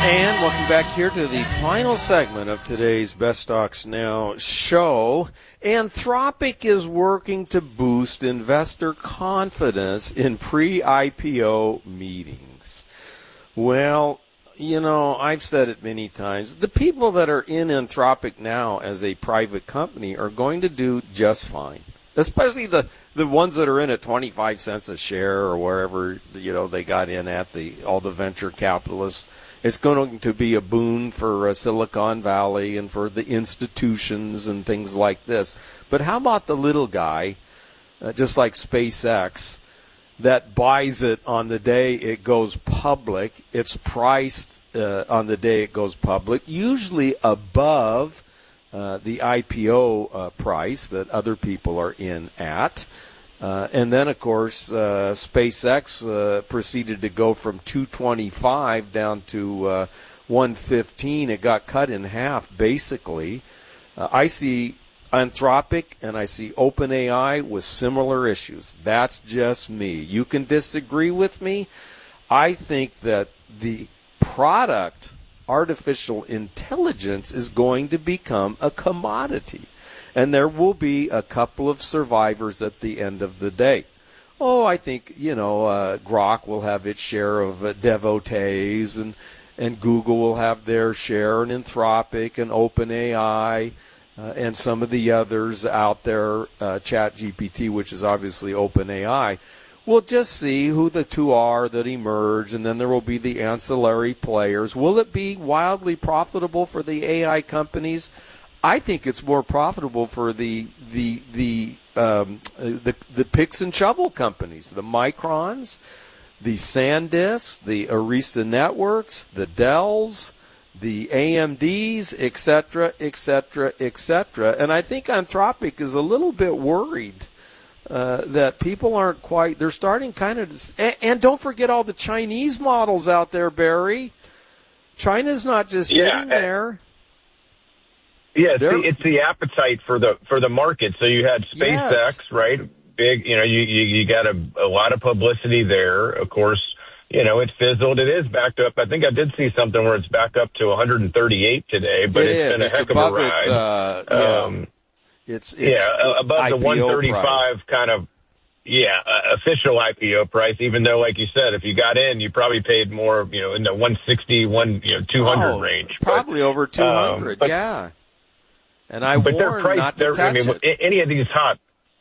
And welcome back here to the final segment of today's Best Stocks Now show. Anthropic is working to boost investor confidence in pre-IPO meetings. Well, you know, I've said it many times. The people that are in Anthropic now as a private company are going to do just fine, especially the ones that are in at 25 cents a share or wherever, you know, they got in at, all the venture capitalists. It's going to be a boon for Silicon Valley and for the institutions and things like this. But how about the little guy, just like SpaceX, that buys it on the day it goes public? It's priced on the day it goes public, usually above the IPO price that other people are in at. And then, of course, SpaceX proceeded to go from 225 down to 115. It got cut in half, basically. I see Anthropic and I see OpenAI with similar issues. That's just me. You can disagree with me. I think that the product, artificial intelligence, is going to become a commodity. And there will be a couple of survivors at the end of the day. Oh, I think, you know, Grok will have its share of devotees, and Google will have their share, and Anthropic and OpenAI, and some of the others out there, ChatGPT, which is obviously OpenAI. We'll just see who the two are that emerge, and then there will be the ancillary players. Will it be wildly profitable for the AI companies? I think it's more profitable for the picks and shovel companies, the Microns, the SanDisk, the Arista Networks, the Dells, the AMDs, et cetera, et cetera, et cetera. And I think Anthropic is a little bit worried that people aren't quite. They're starting kind of. And don't forget all the Chinese models out there, Barry. China's not just sitting there. Yeah, it's the appetite for the market. So you had SpaceX, right? Big, you know, you got a lot of publicity there. Of course, you know, it fizzled. It is backed up. I think I did see something where it's back up to 138 today, but it's been a heck of a ride. It's above IPO the 135 price. kind of, official IPO price, even though, like you said, if you got in, you probably paid more, you know, in the 160, 200 range. Probably over 200, yeah. And I warn not to touch it. Any of these hot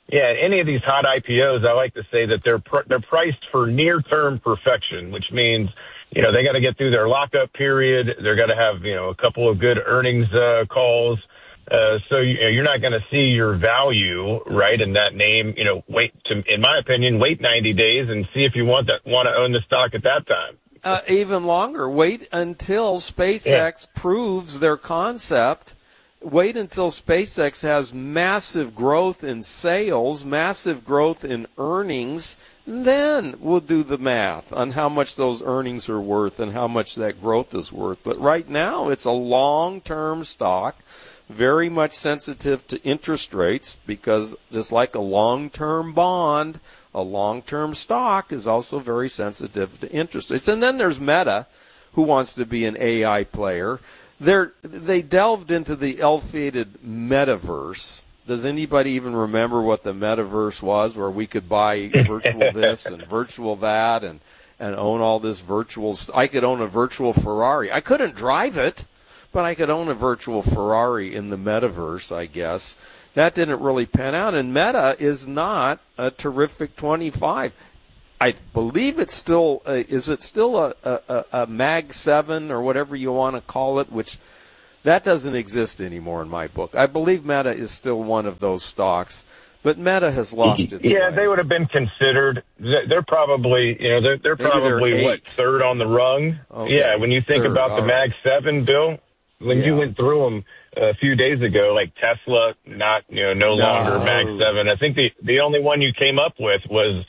IPOs, I like to say that they're priced for near-term perfection, which means, you know, they got to get through their lockup period. They're going to have, you know, a couple of good earnings calls. So you're not going to see your value, right, in that name. You know, in my opinion, wait 90 days and see if you want to own the stock at that time. Even longer. Wait until SpaceX proves their concept. Wait until SpaceX has massive growth in sales, massive growth in earnings. Then we'll do the math on how much those earnings are worth and how much that growth is worth. But right now, it's a long-term stock, very much sensitive to interest rates, because just like a long-term bond, a long-term stock is also very sensitive to interest rates. And then there's Meta, who wants to be an AI player. They delved into the ill-fated metaverse. Does anybody even remember what the metaverse was, where we could buy virtual this and virtual that and own all this virtual I could own a virtual Ferrari. I couldn't drive it, but I could own a virtual Ferrari in the metaverse, I guess. That didn't really pan out, and Meta is not a terrific 25. I believe it's still, is it still a Mag 7 or whatever you want to call it, which that doesn't exist anymore in my book. I believe Meta is still one of those stocks, but Meta has lost its way. They would have been considered. They're probably, you know, they're probably third on the rung. Okay. Yeah, when you think about the Mag 7, Bill, when you went through them a few days ago, like Tesla, no longer Mag 7. I think the only one you came up with was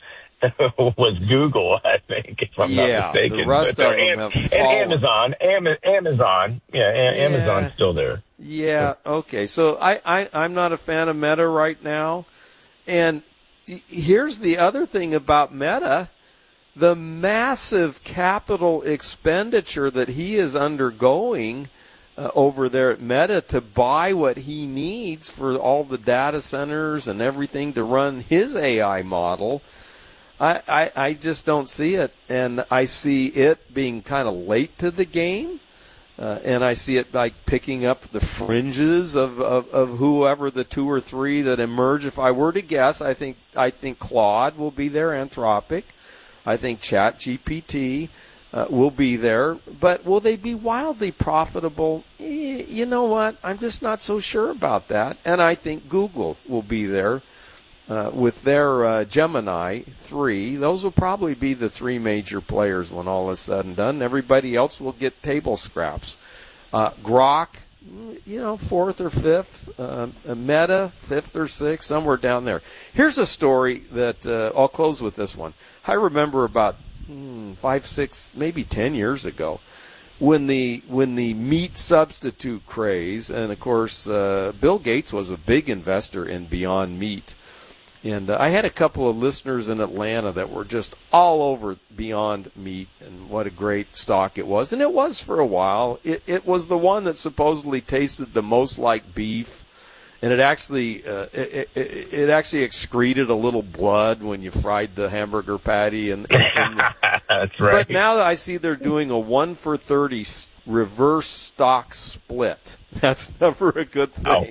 Google, I think, if I'm not mistaken. The rest of them have fallen. And Amazon. Amazon's still there. Yeah, okay. So I'm not a fan of Meta right now. And here's the other thing about Meta. the massive capital expenditure that he is undergoing over there at Meta to buy what he needs for all the data centers and everything to run his AI model, I just don't see it. And I see it being kind of late to the game. And I see it like picking up the fringes of whoever the two or three that emerge. If I were to guess, I think Claude will be there, Anthropic. I think ChatGPT will be there. But will they be wildly profitable? You know what? I'm just not so sure about that. And I think Google will be there with their Gemini 3. Those will probably be the three major players when all is said and done. Everybody else will get table scraps. Grok, fourth or fifth. Meta, fifth or sixth, somewhere down there. Here's a story that I'll close with this one. I remember about 5, 6, maybe 10 years ago, when the meat substitute craze, and of course Bill Gates was a big investor in Beyond Meat. And I had a couple of listeners in Atlanta that were just all over Beyond Meat and what a great stock it was. And it was for a while. It was the one that supposedly tasted the most like beef. And it actually excreted a little blood when you fried the hamburger patty. And That's right. But now that I see they're doing a 1 for 30 reverse stock split. That's never a good thing.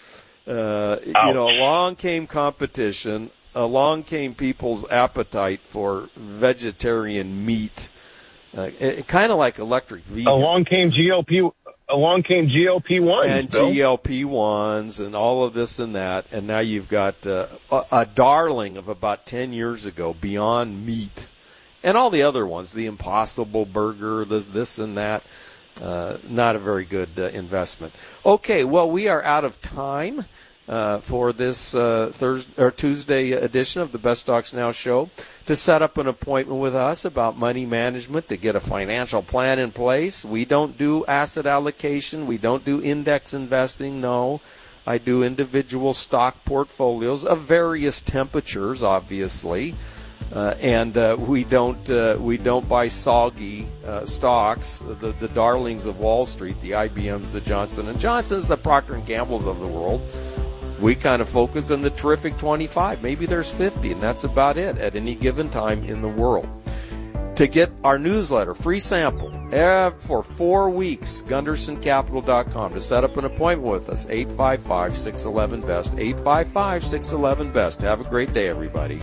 Along came competition, along came people's appetite for vegetarian meat, kind of like electric vehicles. Along came GLP-1s. And Bill. GLP-1s and all of this and that. And now you've got a darling of about 10 years ago, Beyond Meat. And all the other ones, the Impossible Burger, this and that. Not a very good investment. Okay, well, we are out of time for this Tuesday edition of the Best Stocks Now show. To set up an appointment with us about money management, to get a financial plan in place, we don't do asset allocation. We don't do index investing. No, I do individual stock portfolios of various temperatures, obviously. And we don't buy soggy stocks, the darlings of Wall Street, the IBMs, the Johnson & Johnsons, the Procter & Gamble's of the world. We kind of focus on the terrific 25. Maybe there's 50, and that's about it at any given time in the world. To get our newsletter, free sample, for 4 weeks, GundersonCapital.com. To set up an appointment with us, 855-611-BEST, 855-611-BEST. Have a great day, everybody.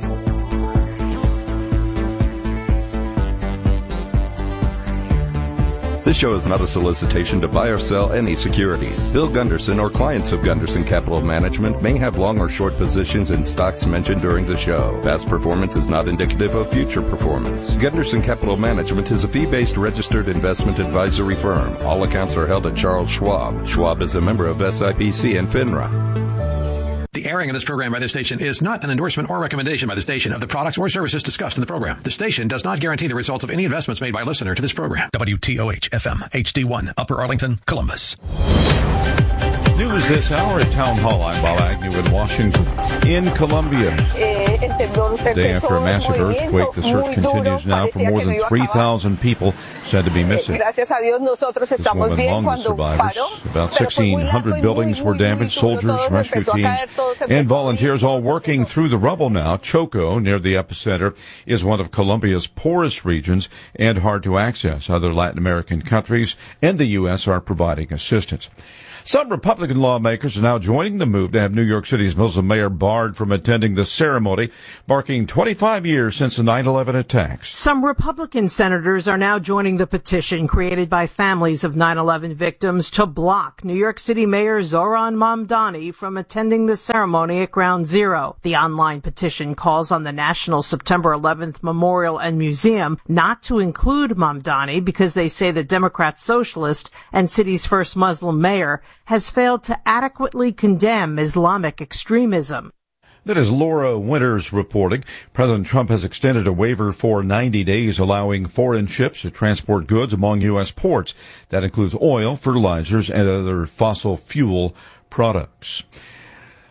This show is not a solicitation to buy or sell any securities. Bill Gunderson or clients of Gunderson Capital Management may have long or short positions in stocks mentioned during the show. Past performance is not indicative of future performance. Gunderson Capital Management is a fee-based registered investment advisory firm. All accounts are held at Charles Schwab. Schwab is a member of SIPC and FINRA. The airing of this program by this station is not an endorsement or recommendation by the station of the products or services discussed in the program. The station does not guarantee the results of any investments made by a listener to this program. WTOH FM HD1 Upper Arlington, Columbus. News this hour at Town Hall. I'm Bob Agnew in Washington. In Colombia, day after a massive earthquake, the search continues now for more than 3,000 people said to be missing. This woman among the survivors. About 1,600 buildings were damaged. Soldiers, rescue teams, and volunteers all working through the rubble now. Choco, near the epicenter, is one of Colombia's poorest regions and hard to access. Other Latin American countries and the U.S. are providing assistance. Some Republican lawmakers are now joining the move to have New York City's Muslim mayor barred from attending the ceremony, marking 25 years since the 9/11 attacks. Some Republican senators are now joining the petition created by families of 9/11 victims to block New York City Mayor Zohran Mamdani from attending the ceremony at Ground Zero. The online petition calls on the National September 11th Memorial and Museum not to include Mamdani because they say the Democrat socialist and city's first Muslim mayor has failed to adequately condemn Islamic extremism. That is Laura Winters reporting. President Trump has extended a waiver for 90 days allowing foreign ships to transport goods among U.S. ports. That includes oil, fertilizers, and other fossil fuel products.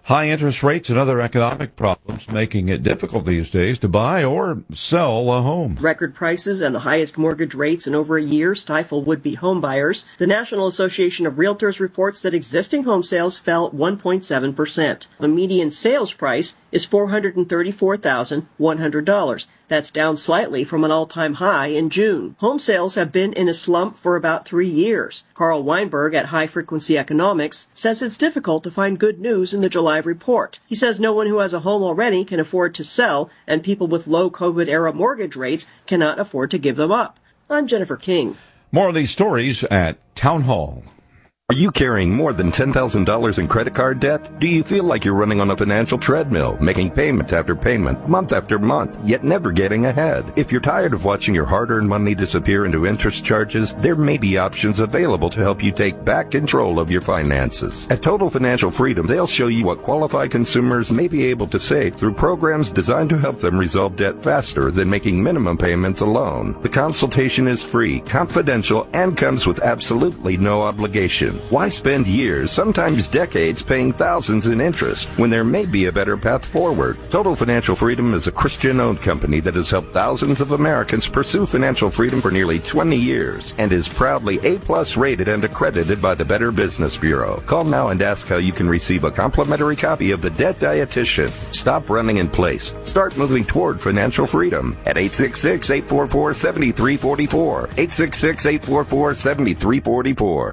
High interest rates and other economic problems making it difficult these days to buy or sell a home. Record prices and the highest mortgage rates in over a year stifle would-be home buyers. The National Association of Realtors reports that existing home sales fell 1.7%. The median sales price is $434,100. That's down slightly from an all-time high in June. Home sales have been in a slump for about 3 years. Carl Weinberg at High Frequency Economics says it's difficult to find good news in the July report. He says no one who has a home already can afford to sell, and people with low COVID-era mortgage rates cannot afford to give them up. I'm Jennifer King. More of these stories at Town Hall. Are you carrying more than $10,000 in credit card debt? Do you feel like you're running on a financial treadmill, making payment after payment, month after month, yet never getting ahead? If you're tired of watching your hard-earned money disappear into interest charges, there may be options available to help you take back control of your finances. At Total Financial Freedom, they'll show you what qualified consumers may be able to save through programs designed to help them resolve debt faster than making minimum payments alone. The consultation is free, confidential, and comes with absolutely no obligation. Why spend years, sometimes decades, paying thousands in interest when there may be a better path forward? Total Financial Freedom is a Christian-owned company that has helped thousands of Americans pursue financial freedom for nearly 20 years and is proudly A+ rated and accredited by the Better Business Bureau. Call now and ask how you can receive a complimentary copy of The Debt Dietitian. Stop running in place. Start moving toward financial freedom at 866-844-7344. 866-844-7344.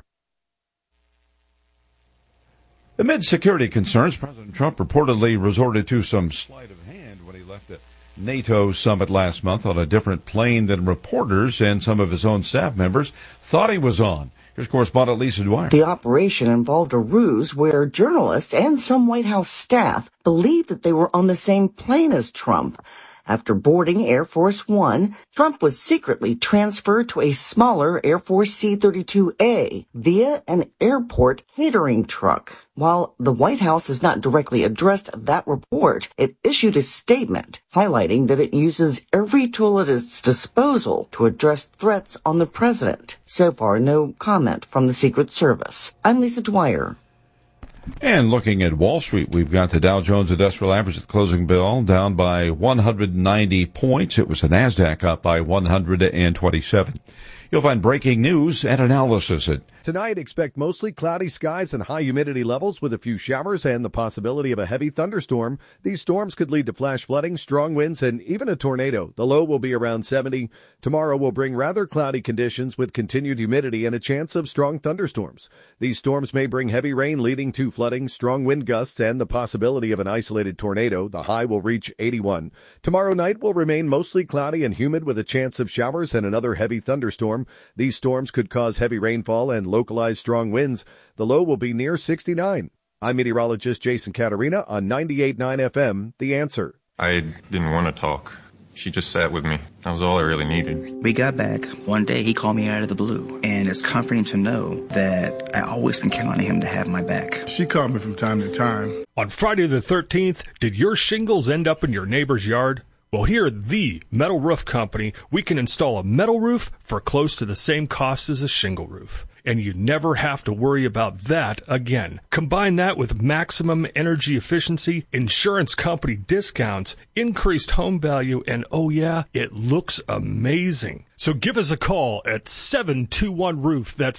Amid security concerns, President Trump reportedly resorted to some sleight of hand when he left a NATO summit last month on a different plane than reporters and some of his own staff members thought he was on. Here's correspondent Lisa Dwyer. The operation involved a ruse where journalists and some White House staff believed that they were on the same plane as Trump. After boarding Air Force One, Trump was secretly transferred to a smaller Air Force C-32A via an airport catering truck. While the White House has not directly addressed that report, it issued a statement highlighting that it uses every tool at its disposal to address threats on the president. So far, no comment from the Secret Service. I'm Lisa Dwyer. And looking at Wall Street, we've got the Dow Jones Industrial Average at the closing bell down by 190 points. It was the NASDAQ up by 127. You'll find breaking news and analysis at Tonight, expect mostly cloudy skies and high humidity levels with a few showers and the possibility of a heavy thunderstorm. These storms could lead to flash flooding, strong winds, and even a tornado. The low will be around 70. Tomorrow will bring rather cloudy conditions with continued humidity and a chance of strong thunderstorms. These storms may bring heavy rain leading to flooding, strong wind gusts, and the possibility of an isolated tornado. The high will reach 81. Tomorrow night will remain mostly cloudy and humid with a chance of showers and another heavy thunderstorm. These storms could cause heavy rainfall and localized strong winds. The low will be near 69. I'm meteorologist Jason Caterina on 98.9 FM, The Answer. I didn't want to talk. She just sat with me. That was all I really needed. We got back. One day he called me out of the blue, and it's comforting to know that I always can count on him to have my back. She called me from time to time. On Friday the 13th, did your shingles end up in your neighbor's yard? Well, here at the Metal Roof Company, we can install a metal roof for close to the same cost as a shingle roof. And you never have to worry about that again. Combine that with maximum energy efficiency, insurance company discounts, increased home value, and oh yeah, it looks amazing. So give us a call at 721-ROOF. That's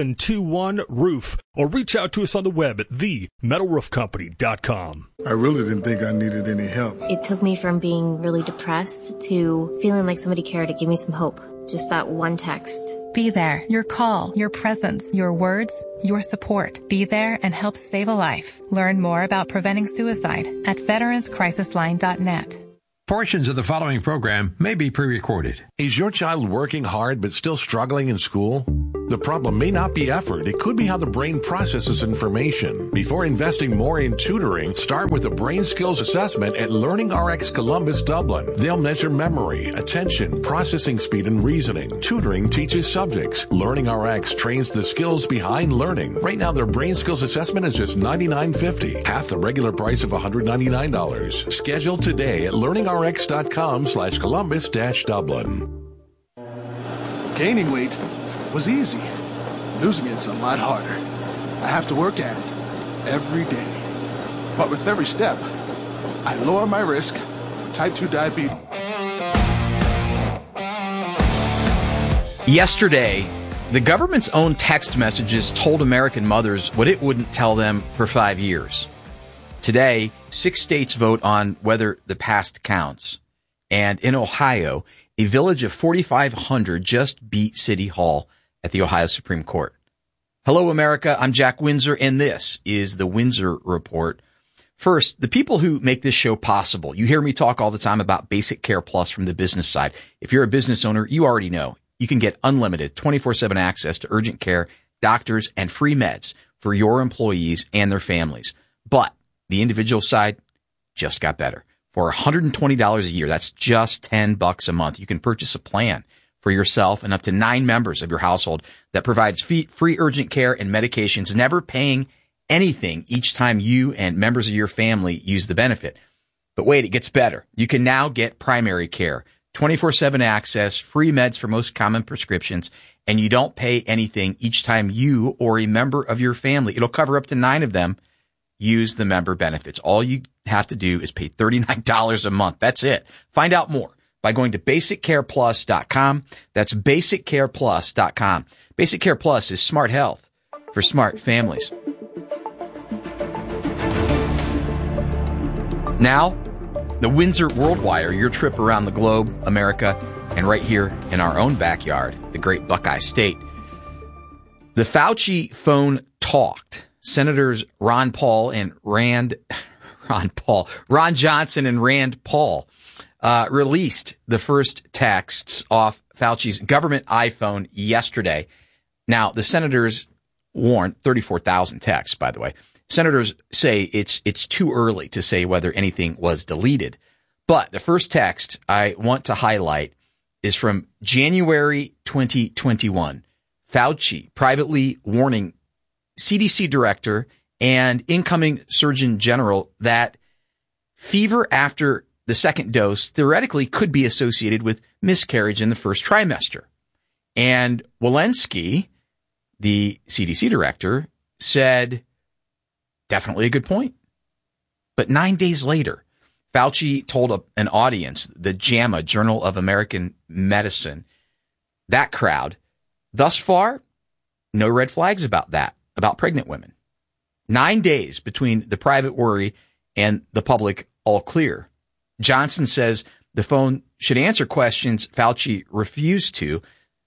721-ROOF. Or reach out to us on the web at themetalroofcompany.com. I really didn't think I needed any help. It took me from being really depressed to feeling like somebody cared. It gave me some hope. Just that one text. Be there. Your call, your presence, your words, your support. Be there and help save a life. Learn more about preventing suicide at veteranscrisisline.net. Portions of the following program may be pre-recorded. Is your child working hard but still struggling in school? The problem may not be effort. It could be how the brain processes information. Before investing more in tutoring, start with a brain skills assessment at LearningRx Columbus, Dublin. They'll measure memory, attention, processing speed, and reasoning. Tutoring teaches subjects. LearningRx trains the skills behind learning. Right now, their brain skills assessment is just $99.50, half the regular price of $199. Schedule today at learningrx.com/Columbus-Dublin. Gaining weight was easy. Losing it's a lot harder. I have to work at it every day. But with every step, I lower my risk for type 2 diabetes. Yesterday, the government's own text messages told American mothers what it wouldn't tell them for 5 years. Today, 6 states vote on whether the past counts. And in Ohio, a village of 4,500 just beat City Hall at the Ohio Supreme Court. Hello, America. I'm Jack Windsor, and this is the Windsor Report. First, the people who make this show possible. You hear me talk all the time about Basic Care Plus from the business side. If you're a business owner, you already know. You can get unlimited 24/7 access to urgent care, doctors, and free meds for your employees and their families. But the individual side just got better. For $120 a year, that's just $10 a month, you can purchase a plan for yourself and up to 9 members of your household that provides free urgent care and medications, never paying anything each time you and members of your family use the benefit. But wait, it gets better. You can now get primary care, 24/7 access, free meds for most common prescriptions, and you don't pay anything each time you or a member of your family, it'll cover up to 9 of them, use the member benefits. All you have to do is pay $39 a month. That's it. Find out more by going to BasicCarePlus.com. That's BasicCarePlus.com. Basic Care Plus is smart health for smart families. Now, the Windsor World Wire, your trip around the globe, America, and right here in our own backyard, the great Buckeye State. The Fauci phone talked. Senators Ron Johnson and Rand Paul released the first texts off Fauci's government iPhone yesterday. Now, the senators warned 34,000 texts, by the way. Senators say it's too early to say whether anything was deleted. But the first text I want to highlight is from January 2021. Fauci privately warning CDC director and incoming Surgeon General that fever after the second dose theoretically could be associated with miscarriage in the first trimester. And Walensky, the CDC director, said, definitely a good point. But 9 days later, Fauci told an audience, the JAMA, Journal of American Medicine, that crowd, thus far, no red flags about that, about pregnant women. 9 days between the private worry and the public all clear. Johnson says the phone should answer questions Fauci refused to.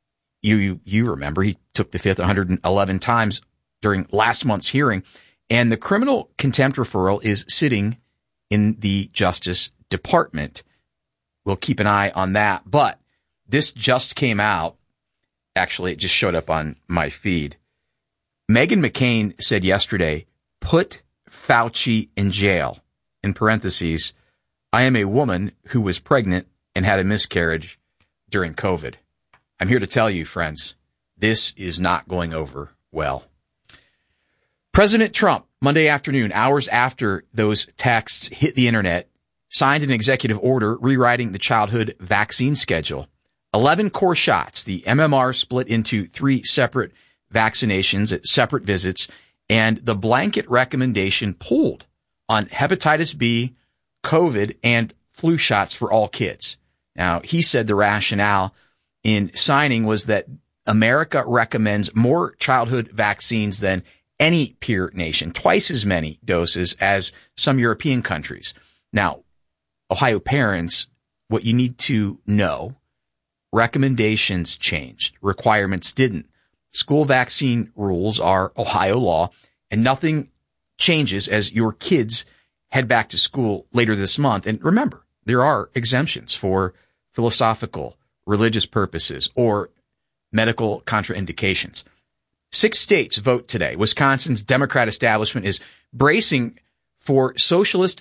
You remember he took the fifth 111 times during last month's hearing. And the criminal contempt referral is sitting in the Justice Department. We'll keep an eye on that. But this just came out. Actually, it just showed up on my feed. Meghan McCain said yesterday, put Fauci in jail. In parentheses, I am a woman who was pregnant and had a miscarriage during COVID. I'm here to tell you, friends, this is not going over well. President Trump, Monday afternoon, hours after those texts hit the internet, signed an executive order rewriting the childhood vaccine schedule. 11 core shots. The MMR split into 3 separate vaccinations at separate visits, and the blanket recommendation pulled on hepatitis B, COVID, and flu shots for all kids. Now, he said the rationale in signing was that America recommends more childhood vaccines than any peer nation, twice as many doses as some European countries. Now, Ohio parents, what you need to know, recommendations changed, requirements didn't. School vaccine rules are Ohio law, and nothing changes as your kids head back to school later this month. And remember, there are exemptions for philosophical, religious purposes or medical contraindications. 6 states vote today. Wisconsin's Democrat establishment is bracing for socialist